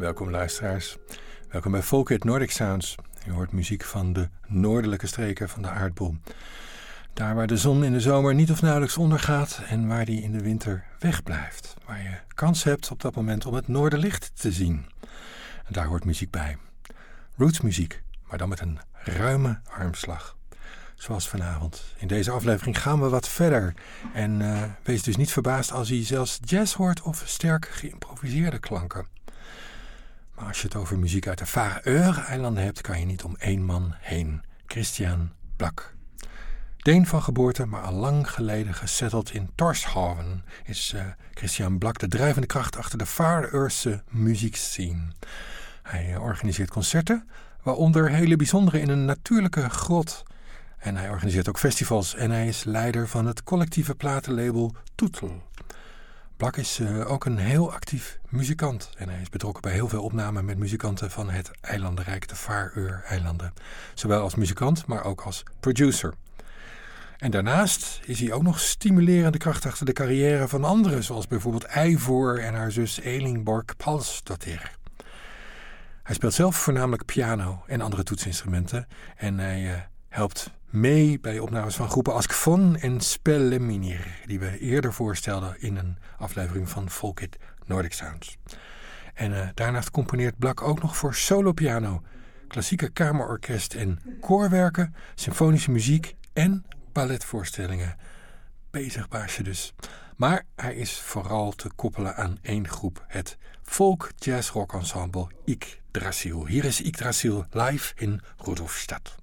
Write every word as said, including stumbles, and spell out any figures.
welkom luisteraars. Welkom bij Folkit Nordic Sounds. U hoort muziek van de noordelijke streken van de aardbol. Daar waar de zon in de zomer niet of nauwelijks ondergaat en waar die in de winter wegblijft. Waar je kans hebt op dat moment om het noorderlicht te zien. En daar hoort muziek bij. Rootsmuziek, maar dan met een ruime armslag. Zoals vanavond. In deze aflevering gaan we wat verder. En uh, wees dus niet verbaasd als u zelfs jazz hoort of sterk geïmproviseerde klanken. Maar als je het over muziek uit de Faroe-eilanden hebt, kan je niet om één man heen. Christian Blak. Deen van geboorte, maar al lang geleden gesetteld in Tórshavn, is uh, Christian Blak de drijvende kracht achter de Faroese muziekscene. Hij uh, organiseert concerten, waaronder hele bijzondere in een natuurlijke grot. En hij organiseert ook festivals en hij is leider van het collectieve platenlabel Toetel. Blak is uh, ook een heel actief muzikant en hij is betrokken bij heel veel opnamen met muzikanten van het eilandenrijk, de Faroe-eilanden. Zowel als muzikant, maar ook als producer. En daarnaast is hij ook nog stimulerende kracht achter de carrière van anderen, zoals bijvoorbeeld Eivor en haar zus Elingborg Palsdottir. Hij speelt zelf voornamelijk piano en andere toetsinstrumenten en hij uh, helpt mee bij opnames van groepen als Kvon en Spelleminir, die we eerder voorstelden in een aflevering van Folkit Nordic Sounds. En uh, daarnaast componeert Blak ook nog voor solopiano, klassieke kamerorkest en koorwerken, symfonische muziek en balletvoorstellingen. Bezig baasje dus. Maar hij is vooral te koppelen aan één groep, het folk jazz rock ensemble Yggdrasil. Hier is Yggdrasil live in Rudolfstad.